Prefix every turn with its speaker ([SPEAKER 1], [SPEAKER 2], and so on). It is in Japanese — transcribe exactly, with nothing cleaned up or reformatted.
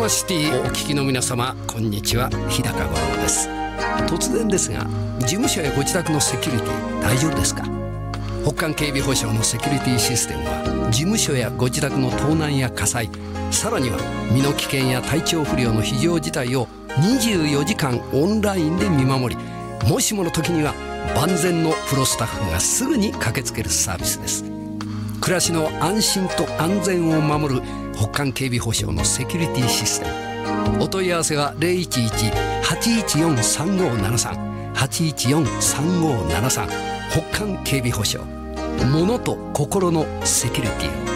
[SPEAKER 1] ロシティをお聞きの皆様、こんにちは。日高五郎です。突然ですが、事務所やご自宅のセキュリティ大丈夫ですか？北韓警備保障のセキュリティシステムは、事務所やご自宅の盗難や火災、さらには身の危険や体調不良の非常事態をにじゅうよじかんオンラインで見守り、もしもの時には万全のプロスタッフがすぐに駆けつけるサービスです。暮らしの安心と安全を守る北韓警備保障のセキュリティシステム。お問い合わせは ゼロいちいち はちいちよん さんごななさん はちいちよん さんごななさん。北韓警備保障、物と心のセキュリティを。